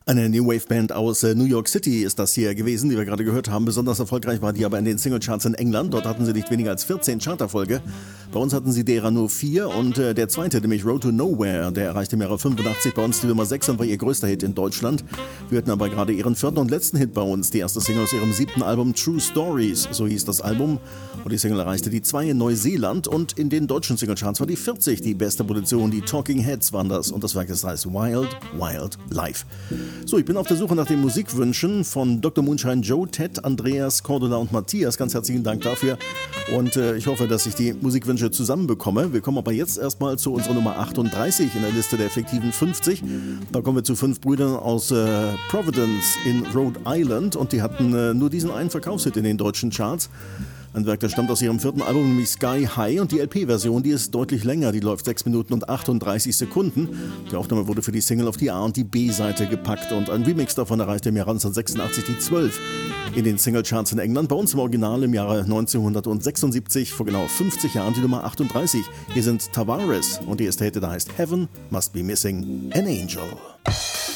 Eine New Wave Band aus New York City ist das hier gewesen, die wir gerade gehört haben. Besonders erfolgreich war die aber in den Singlecharts in England. Dort hatten sie nicht weniger als 14 Charterfolge. Bei uns hatten sie derer nur 4 und der zweite, nämlich Road to Nowhere, der erreichte im Jahre 85 bei uns die Nummer 6 und war ihr größter Hit in Deutschland. Wir hatten aber gerade ihren 4. und letzten Hit bei uns, die erste Single aus ihrem 7. Album True Stories, so hieß das Album. Und die Single erreichte die 2 in Neuseeland und in den deutschen Singlecharts war die 40 die beste Position. Die Talking Heads waren das und das Werk, das heißt Wild Wild Life. So, ich bin auf der Suche nach den Musikwünschen von Dr. Moonshine Joe, Ted, Andreas, Cordula und Matthias. Ganz herzlichen Dank dafür und ich hoffe, dass ich die Musikwünsche zusammenbekomme. Wir kommen aber jetzt erstmal zu unserer Nummer 38 in der Liste der effektiven 50. Da kommen wir zu 5 Brüdern aus Providence in Rhode Island und die hatten nur diesen einen Verkaufshit in den deutschen Charts. Ein Werk, das stammt aus ihrem 4. Album, nämlich Sky High, und die LP-Version, die ist deutlich länger, die läuft 6 Minuten und 38 Sekunden. Die Aufnahme wurde für die Single auf die A- und die B-Seite gepackt und ein Remix davon erreichte im Jahre 1986 die 12 in den Singlecharts in England. Bei uns im Original im Jahre 1976, vor genau 50 Jahren, die Nummer 38. Hier sind Tavares und die erste Hit, da heißt Heaven Must Be Missing an Angel.